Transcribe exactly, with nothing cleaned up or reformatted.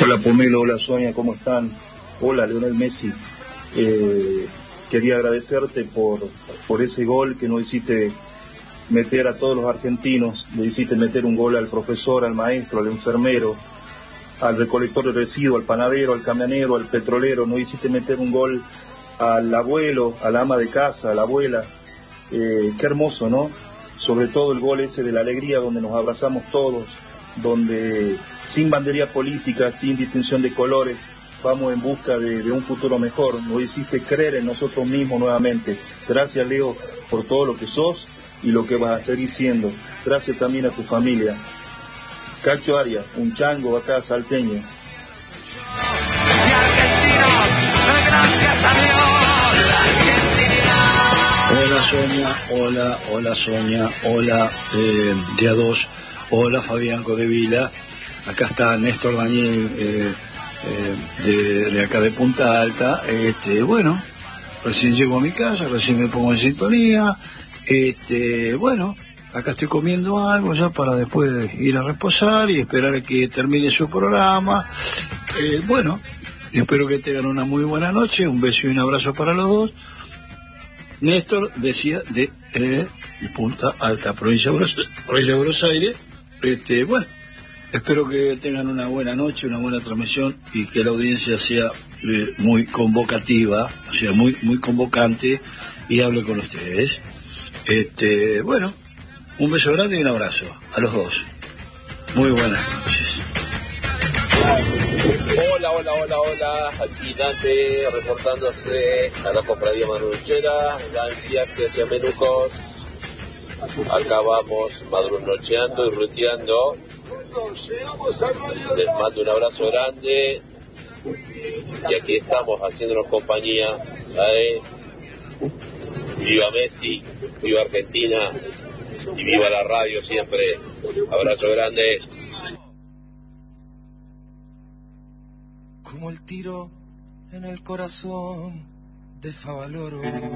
Hola Pomelo, hola Sonia, ¿cómo están? Hola Lionel Messi. Eh, quería agradecerte por, por ese gol que nos hiciste meter a todos los argentinos, le hiciste meter un gol al profesor, al maestro, al enfermero, al recolector de residuos, al panadero, al camionero, al petrolero, nos hiciste meter un gol al abuelo, a la ama de casa, a la abuela. Eh, qué hermoso, ¿no? Sobre todo el gol ese de la alegría, donde nos abrazamos todos, donde sin bandería política, sin distinción de colores, vamos en busca de, de un futuro mejor. Nos hiciste creer en nosotros mismos nuevamente. Gracias, Leo, por todo lo que sos y lo que vas a seguir siendo. Gracias también a tu familia. Cacho Arias, un chango acá salteño. Hola Sonia, hola, hola Sonia, hola eh, día dos, hola Fabián Codevila, acá está Néstor Daniel eh, eh, de, de acá de Punta Alta. Este, bueno, recién llego a mi casa, recién me pongo en sintonía, este, bueno, acá estoy comiendo algo ya para después ir a reposar y esperar a que termine su programa. Eh, bueno, espero que tengan una muy buena noche, un beso y un abrazo para los dos. Néstor decía de eh, Punta Alta, provincia de Buenos, provincia de Buenos Aires. Este, bueno, espero que tengan una buena noche, una buena transmisión y que la audiencia sea eh, muy convocativa, o sea, muy muy convocante y hable con ustedes. Este, bueno, un beso grande y un abrazo a los dos. Muy buenas noches. Hola, hola, hola, hola, aquí Dante reportándose a la cofradía Manuchera, ya en viaje hacia Menucos. Acá vamos madrunocheando y ruteando. Les mando un abrazo grande y aquí estamos haciéndonos compañía. ¿Sabe? Viva Messi, viva Argentina y viva la radio siempre. Abrazo grande. Como el tiro en el corazón de Favaloro.